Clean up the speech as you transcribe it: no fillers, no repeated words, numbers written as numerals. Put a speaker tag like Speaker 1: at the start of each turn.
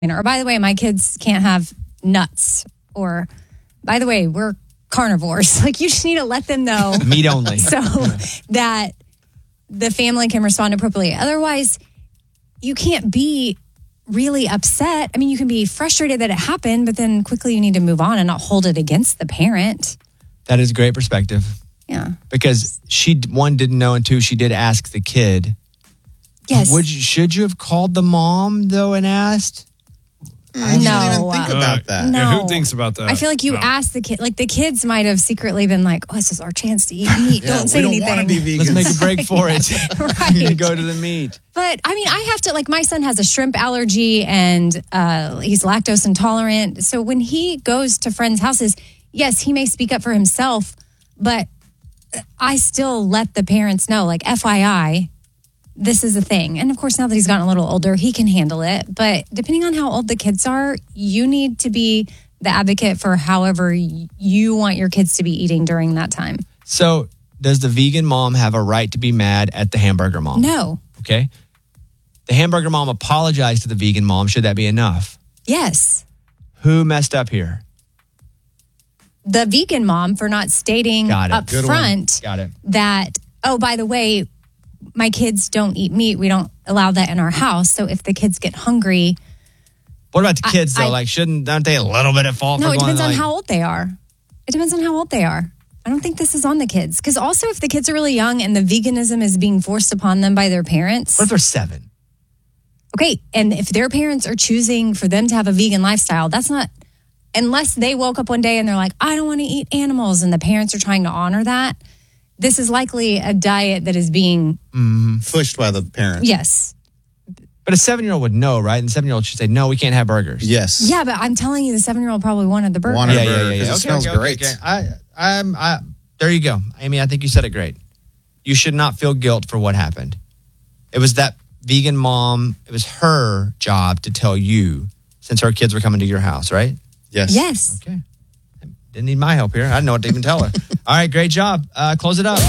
Speaker 1: Or, by the way, my kids can't have nuts. Or, by the way, we're carnivores. Like, you just need to let them know.
Speaker 2: Meat only.
Speaker 1: So that the family can respond appropriately. Otherwise, you can't be really upset. I mean, you can be frustrated that it happened, but then quickly you need to move on and not hold it against the parent.
Speaker 2: That is great perspective.
Speaker 1: Yeah.
Speaker 2: Because she, one, didn't know, and two, she did ask the kid.
Speaker 1: Yes.
Speaker 2: Should you have called the mom, though, and asked?
Speaker 3: I didn't even think about that.
Speaker 1: No.
Speaker 4: Yeah, who thinks about that?
Speaker 1: I feel like you asked the kid, like the kids might have secretly been like, oh, this is our chance to eat meat. Don't say anything.
Speaker 3: We don't want to be vegans.
Speaker 2: Let's make a break for it.
Speaker 1: Right.
Speaker 2: Go to the meat.
Speaker 1: But I mean, I have to, like, my son has a shrimp allergy and he's lactose intolerant. So when he goes to friends' houses, yes, he may speak up for himself, but I still let the parents know, like, FYI, this is a thing. And of course, now that he's gotten a little older, he can handle it. But depending on how old the kids are, you need to be the advocate for however you want your kids to be eating during that time.
Speaker 2: So does the vegan mom have a right to be mad at the hamburger mom?
Speaker 1: No.
Speaker 2: Okay. The hamburger mom apologized to the vegan mom. Should that be enough?
Speaker 1: Yes.
Speaker 2: Who messed up here?
Speaker 1: The vegan mom for not stating up front that, oh, by the way, my kids don't eat meat. We don't allow that in our house. So if the kids get hungry.
Speaker 2: What about the kids, though? Aren't they a little bit at fault?
Speaker 1: No,
Speaker 2: for
Speaker 1: it depends on
Speaker 2: like,
Speaker 1: how old they are. It depends on how old they are. I don't think this is on the kids. Because also, if the kids are really young and the veganism is being forced upon them by their parents.
Speaker 2: What if they're 7?
Speaker 1: Okay. And if their parents are choosing for them to have a vegan lifestyle, that's not, unless they woke up one day and they're like, I don't want to eat animals, and the parents are trying to honor that. This is likely a diet that is being
Speaker 3: pushed by the parents.
Speaker 1: Yes.
Speaker 2: But a 7-year-old would know, right? And the 7-year-old should say, no, we can't have burgers.
Speaker 3: Yes.
Speaker 1: Yeah, but I'm telling you, the 7-year-old probably wanted the burger.
Speaker 3: Yeah. It
Speaker 2: Okay,
Speaker 3: smells great.
Speaker 2: There you go. Amy, I think you said it great. You should not feel guilt for what happened. It was that vegan mom, it was her job to tell you, since her kids were coming to your house, right?
Speaker 3: Yes.
Speaker 1: Yes.
Speaker 2: Okay. Didn't need my help here. I didn't know what to even tell her. All right, great job. Close it up.